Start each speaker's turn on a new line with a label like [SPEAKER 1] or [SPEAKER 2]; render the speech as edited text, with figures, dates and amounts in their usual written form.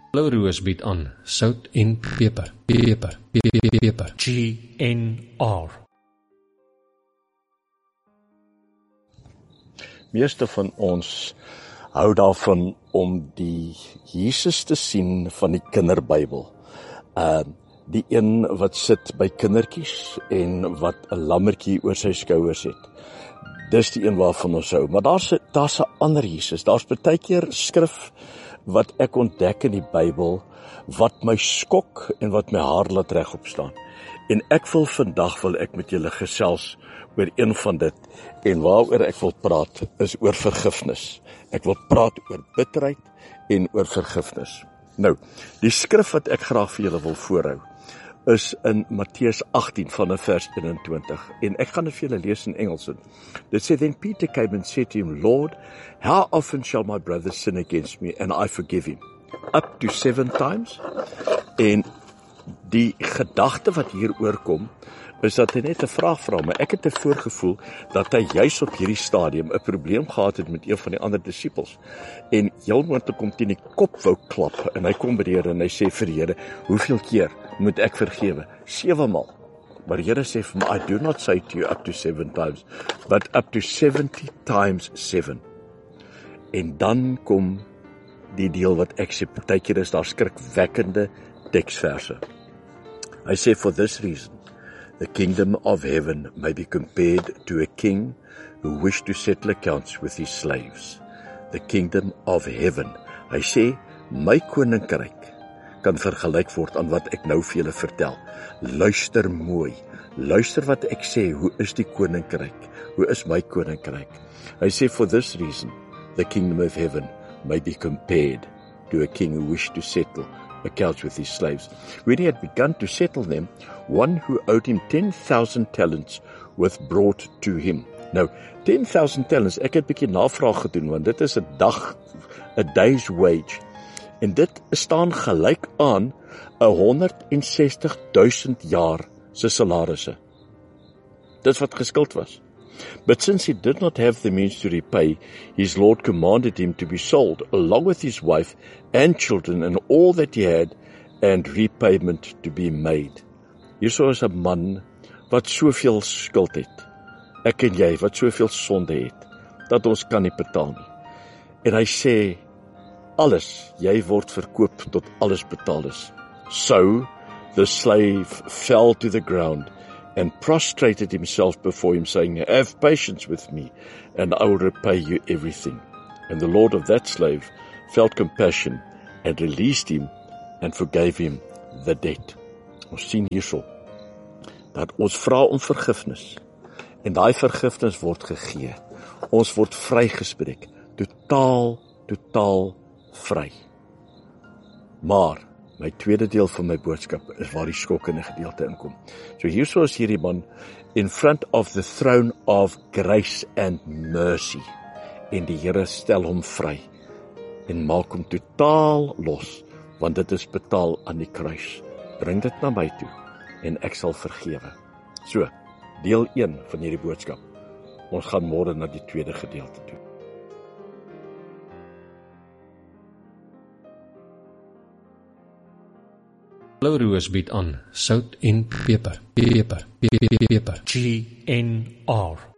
[SPEAKER 1] Blou Roos bied aan sout en peper. Peper. GNR.
[SPEAKER 2] Meeste van ons hou daarvan om die Jesus te sien van die kinderbybel. Die een wat sit by kindertjies en wat 'n lammetjie oor sy skouers het. Dis die een waarvan ons hou. Maar daar's 'n ander Jesus. Daar's baie keer skrif wat ek ontdek in die Bybel wat my skok en wat my haar laat regop staan. En vandag wil ek met julle gesels oor een van dit. En waaroor ek wil praat is oor vergifnis. Ek wil praat oor bitterheid en oor vergifnis. Nou, die skrif wat ek graag vir julle wil voorhou is in Matteus 18 vanaf vers 21. En ek gaan dit vir julle lees in Engels. Dit sê, Then Peter came and said to him, Lord, how often shall my brother sin against me and I forgive him? Up to 7 times? En die gedagte wat hier oorkom, is dat hy net 'n vraag vra, maar ek het 'n voorgevoel dat hy juis op hierdie stadium 'n probleem gehad het met een van die ander disippels. En heel moontlik kom teen die kop wou klap, en hy kom by die Here en hy sê vir die Here, hoeveel keer moet ek vergewe? 7 maal. Maar die Here sê vir my, I do not say to you up to 7 times, but up to 70 times 7. En dan kom die deel wat ek sê, partykeer is daar skrikwekkende teksverse. Hy sê, for this reason, the kingdom of heaven may be compared to a king who wished to settle accounts with his slaves. The kingdom of heaven. Hy sê, my koninkryk kan vergelyk word aan wat ek nou vir julle vertel. Luister mooi. Luister wat ek sê, hoe is die koninkryk? Hoe is my koninkryk? Hy sê, for this reason, the kingdom of heaven may be compared to a king who wished to settle accounts with his slaves. When he had begun to settle them, one who owed him 10,000 talents was brought to him. Nou, 10,000 talents, ek het 'n bietjie navraag gedoen, want dit is 'n day's wage. En dit staan gelyk aan 160.000 jaar se salarisse. Dis wat geskuld was. But since he did not have the means to repay, his Lord commanded him to be sold, along with his wife and children and all that he had, and repayment to be made. Hierso is 'n man wat soveel skuld het. Ek en jy wat soveel sonde het, dat ons kan nie betaal nie. En hy sê, alles, jy word verkoop tot alles betaal is. So, the slave fell to the ground and prostrated himself before him, saying, have patience with me, and I will repay you everything. And the Lord of that slave felt compassion and released him and forgave him the debt. Ons sien hierso, dat ons vra om vergifnis, en daai vergifnis word gegee. Ons word vrygespreek, totaal vry. Maar, my tweede deel van my boodskap is waar die skokkende gedeelte inkom. So hierso is hierdie man in front of the throne of grace and mercy. En die Here stel hom vry en maak hom totaal los, want dit is betaal aan die kruis. Bring dit na my toe en ek sal vergewe. So, deel 1 van hierdie boodskap. Ons gaan môre na die tweede gedeelte toe.
[SPEAKER 1] Blou Roos bied aan sout en peper. GNR.